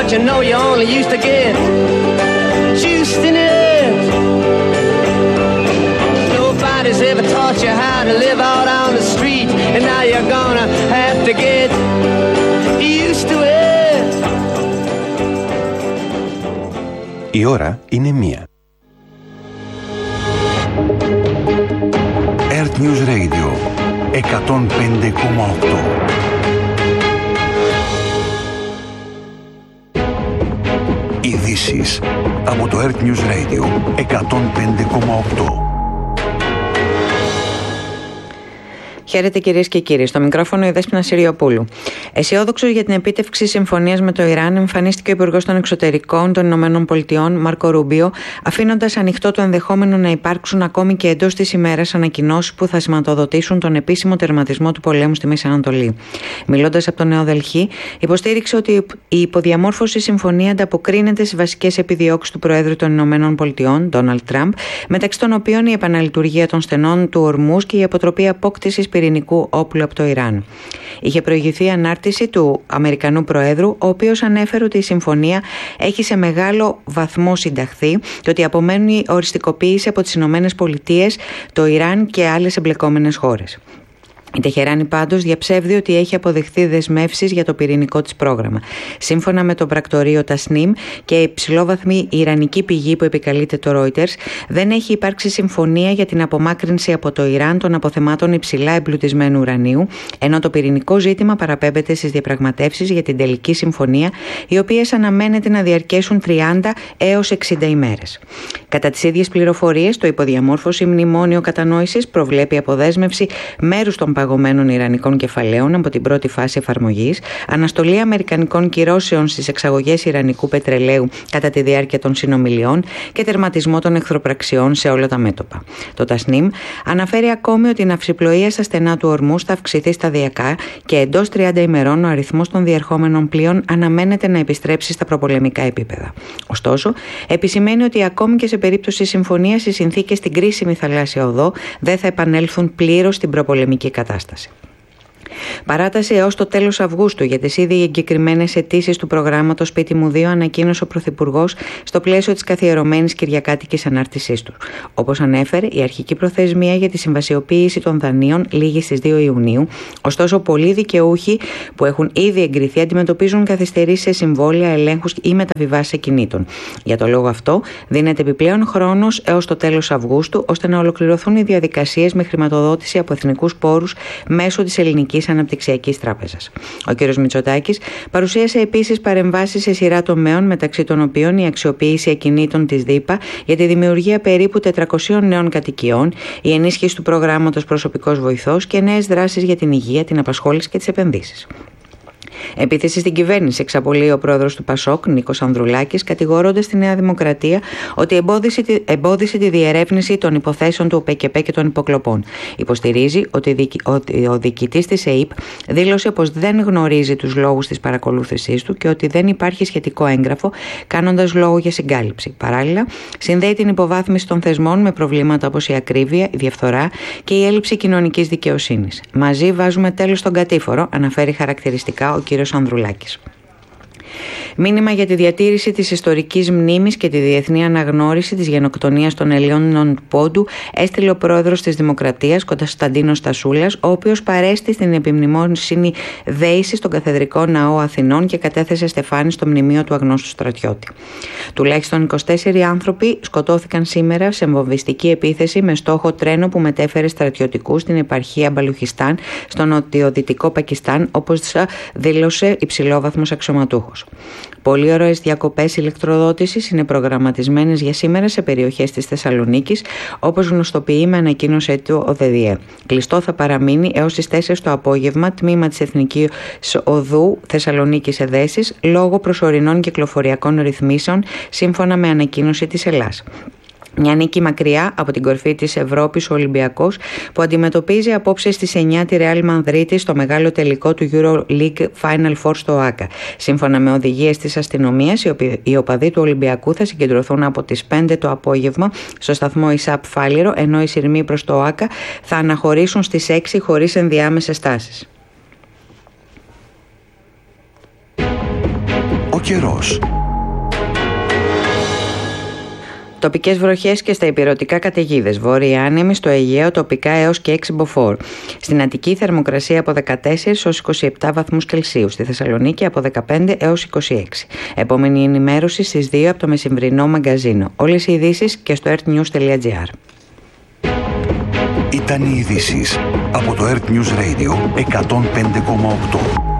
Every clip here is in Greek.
but you know you only used to get juiced in it. Nobody's ever taught you how to live out on the street, and now you're gonna have to get used to it. Η ώρα είναι 1. Earth News Radio 105,8. Ειδήσεις από το Earth News Radio 105,8. Χαίρετε κυρίες και κύριοι. Στο μικρόφωνο η Δέσποινα Συριοπούλου. Αισιόδοξος για την επίτευξη συμφωνίας με το Ιράν, εμφανίστηκε ο Υπουργός των Εξωτερικών των Ηνωμένων Πολιτειών, Μάρκο Ρούμπιο, αφήνοντας ανοιχτό το ενδεχόμενο να υπάρξουν ακόμη και εντός της ημέρας ανακοινώσεις που θα σηματοδοτήσουν τον επίσημο τερματισμό του πολέμου στη Μέση Ανατολή. Μιλώντας από το Νέο Δελχή, υποστήριξε ότι η υποδιαμόρφωση συμφωνία ανταποκρίνεται στις βασικές επιδιώξεις του Προέδρου των Ηνωμένων Πολιτειών, Ντόναλντ Τραμπ, μεταξύ των οποίων η επαναλειτουργία των στενών του Ορμούζ και η αποτροπή απόκτησης πυρηνικού όπλου από το Ιράν. Είχε προηγηθεί ανάρτηση του Αμερικανού Προέδρου, ο οποίος ανέφερε ότι η συμφωνία έχει σε μεγάλο βαθμό συνταχθεί και ότι απομένει η οριστικοποίηση από τις Ηνωμένες Πολιτείες, το Ιράν και άλλες εμπλεκόμενες χώρες. Η Τεχεράνη πάντως διαψεύδει ότι έχει αποδεχθεί δεσμεύσεις για το πυρηνικό της πρόγραμμα. Σύμφωνα με το πρακτορείο Τασνίμ και η υψηλόβαθμη ιρανική πηγή που επικαλείται το Reuters, δεν έχει υπάρξει συμφωνία για την απομάκρυνση από το Ιράν των αποθεμάτων υψηλά εμπλουτισμένου ουρανίου, ενώ το πυρηνικό ζήτημα παραπέμπεται στις διαπραγματεύσεις για την τελική συμφωνία, οι οποίες αναμένεται να διαρκέσουν 30 έως 60 ημέρες. Κατά τις ίδιες πληροφορίες, το υποδιαμόρφωση μνημόνιο κατανόησης προβλέπει αποδέσμευση μέρους των παγωμένων ιρανικών κεφαλαίων από την πρώτη φάση εφαρμογής, αναστολή αμερικανικών κυρώσεων στις εξαγωγές ιρανικού πετρελαίου κατά τη διάρκεια των συνομιλιών και τερματισμό των εχθροπραξιών σε όλα τα μέτωπα. Το Τασνίμ αναφέρει ακόμη ότι η ναυσιπλοεία στα στενά του Ορμούζ θα αυξηθεί σταδιακά και εντός 30 ημερών ο αριθμός των διερχόμενων πλοίων αναμένεται να επιστρέψει στα προπολεμικά επίπεδα. Ωστόσο, επισημαίνει ότι ακόμη και σε περίπτωση συμφωνίας οι συνθήκες στην κρίσιμη θαλάσσια οδό δεν θα επανέλθουν πλήρως στην προπολεμική κατάσταση. Παράταση έως το τέλος Αυγούστου για τις ήδη εγκεκριμένες αιτήσεις του προγράμματος Σπίτι μου 2 ανακοίνωσε ο Πρωθυπουργός στο πλαίσιο της καθιερωμένης κυριακάτικης ανάρτησής του. Όπως ανέφερε, η αρχική προθεσμία για τη συμβασιοποίηση των δανείων λήγει στις 2 Ιουνίου, ωστόσο πολλοί δικαιούχοι που έχουν ήδη εγκριθεί αντιμετωπίζουν καθυστερήσεις σε συμβόλαια, ελέγχους ή μεταβιβάσεις ακινήτων. Για το λόγο αυτό, δίνεται επιπλέον χρόνος έως το τέλος Αυγούστου ώστε να ολοκληρωθούν οι διαδικασίες με χρηματοδότηση από εθνικούς πόρους μέσω της Ελληνικής Αναπτυξιακής Τράπεζας. Ο κ. Μητσοτάκης παρουσίασε επίσης παρεμβάσεις σε σειρά τομέων, μεταξύ των οποίων η αξιοποίηση ακινήτων της ΔΥΠΑ για τη δημιουργία περίπου 400 νέων κατοικιών, η ενίσχυση του προγράμματος Προσωπικός Βοηθός και νέες δράσεις για την υγεία, την απασχόληση και τις επενδύσεις. Επίθεση στην κυβέρνηση εξαπολύει ο πρόεδρος του ΠΑΣΟΚ, Νίκος Ανδρουλάκης, κατηγορώντας τη Νέα Δημοκρατία ότι εμπόδισε τη διερεύνηση των υποθέσεων του ΟΠΕΚΕΠΕ και των υποκλοπών. Υποστηρίζει ότι ο διοικητής της ΕΥΠ δήλωσε πως δεν γνωρίζει τους λόγους της παρακολούθησής του και ότι δεν υπάρχει σχετικό έγγραφο, κάνοντας λόγο για συγκάλυψη. Παράλληλα, συνδέει την υποβάθμιση των θεσμών με προβλήματα όπως η ακρίβεια, η διαφθορά και η έλλειψη κοινωνικής δικαιοσύνης. Μαζί βάζουμε τέλος στον κατήφορο, αναφέρει χαρακτηριστικά ο κύριος Ανδρουλάκης. Μήνυμα για τη διατήρηση της ιστορικής μνήμης και τη διεθνή αναγνώριση της γενοκτονίας των Ελλήνων του Πόντου έστειλε ο πρόεδρος της Δημοκρατίας, Κωνσταντίνος Στασούλας, ο οποίος παρέστη στην επιμνημόσυνη δέηση στον Καθεδρικό Ναό Αθηνών και κατέθεσε στεφάνι στο μνημείο του αγνώστου στρατιώτη. Τουλάχιστον 24 άνθρωποι σκοτώθηκαν σήμερα σε βομβιστική επίθεση με στόχο τρένο που μετέφερε στρατιωτικούς στην επαρχία Μπαλουχιστάν στο νοτιοδυτικό Πακιστάν, όπως δήλωσε υψηλόβαθμος αξιωματούχος. Πολύ ωραίες διακοπές ηλεκτροδότησης είναι προγραμματισμένες για σήμερα σε περιοχές της Θεσσαλονίκης, όπως γνωστοποιεί με ανακοίνωσή του ο ΔΔΕ. Κλειστό θα παραμείνει έως τις 4 το απόγευμα τμήμα της Εθνικής Οδού Θεσσαλονίκης Εδέσης λόγω προσωρινών κυκλοφοριακών ρυθμίσεων, σύμφωνα με ανακοίνωση της Ελλάς. Μια νίκη μακριά από την κορφή της Ευρώπης ο Ολυμπιακός, που αντιμετωπίζει απόψε στις 9 τη Ρεάλ Μανδρίτη στο μεγάλο τελικό του EuroLeague Final Four στο ΆΚΑ. Σύμφωνα με οδηγίες της αστυνομίας, οι οπαδοί του Ολυμπιακού θα συγκεντρωθούν από τις 5 το απόγευμα στο σταθμό ΙΣΑΠ Φάληρο, ενώ οι σειρμοί προς το ΆΚΑ θα αναχωρήσουν στις 6 χωρίς ενδιάμεσες στάσεις. Ο καιρός. Τοπικές βροχές και στα ηπειρωτικά καταιγίδες. Βόρεια άνεμη, στο Αιγαίο τοπικά έως και 6 μποφόρ. Στην Αττική θερμοκρασία από 14 έως 27 βαθμούς Κελσίου. Στη Θεσσαλονίκη από 15 έως 26. Επόμενη ενημέρωση στις 2 από το μεσημβρινό μαγκαζίνο. Όλες οι ειδήσεις και στο earthnews.gr. Ήταν οι ειδήσεις από το Earth News Radio 105,8.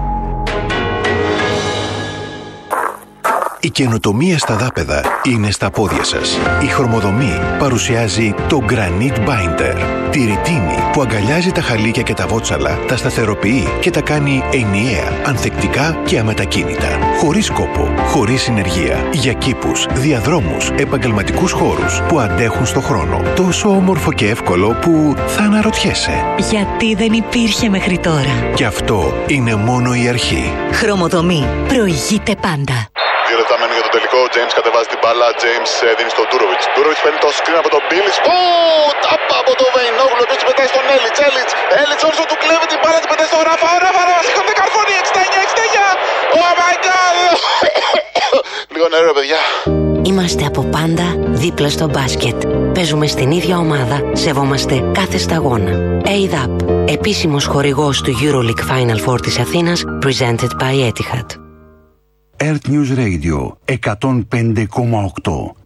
Η καινοτομία στα δάπεδα είναι στα πόδια σας. Η Χρωμοδομή παρουσιάζει το Granite Binder. Τη ρητίνη που αγκαλιάζει τα χαλίκια και τα βότσαλα, τα σταθεροποιεί και τα κάνει ενιαία, ανθεκτικά και αμετακίνητα. Χωρίς κόπο, χωρίς συνεργεία. Για κήπους, διαδρόμους, επαγγελματικούς χώρους που αντέχουν στο χρόνο. Τόσο όμορφο και εύκολο που θα αναρωτιέσαι. Γιατί δεν υπήρχε μέχρι τώρα. Και αυτό είναι μόνο η αρχή. Χρωμοδομή. Προηγείται πάντα. 2 λεπτά μένουν για το τελικό. James κατεβάζει την μπάλα. James δίνει στον Ντούροβιτς. Ντούροβιτς παίρνει το screen από τον Μπίλιτς. Τάπα από τον Βεϊνόγλου. Επίσης πετάει στον Έλιτς. Έλιτς όσο του κλέβει την μπάλα. Την πετάει στον Ράφα. Ο Ράφα σηκώνεται καρφώνει. 69. Oh my god. Λίγο νερό παιδιά. Είμαστε από πάντα δίπλα στο μπάσκετ. Παίζουμε στην ίδια ομάδα. Σεβόμαστε κάθε σταγόνα. ADAP. Επίσημος χορηγός του EuroLeague Final Four της Αθήνας. Presented by Etihad. Earth News Radio 105,8.